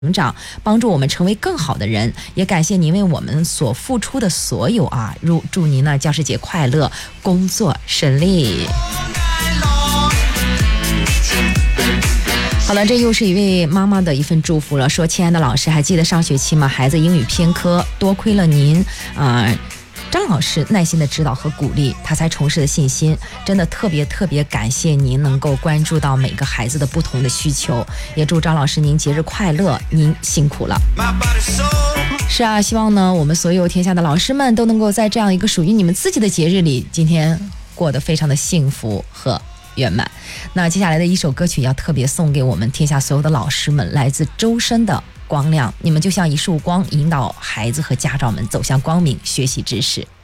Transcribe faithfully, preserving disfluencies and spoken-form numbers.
成长，帮助我们成为更好的人，也感谢您为我们所付出的所有啊！祝祝您呢教师节快乐，工作顺利。好了，这又是一位妈妈的一份祝福了，说亲爱的老师，还记得上学期吗？孩子英语偏科，多亏了您啊。呃张老师耐心的指导和鼓励，他才重拾了信心，真的特别特别感谢您能够关注到每个孩子的不同的需求，也祝张老师您节日快乐，您辛苦了。是啊，希望呢我们所有天下的老师们都能够在这样一个属于你们自己的节日里，今天过得非常的幸福和圆满。那接下来的一首歌曲要特别送给我们天下所有的老师们，来自周深的光亮，你们就像一束光，引导孩子和家长们走向光明，学习知识。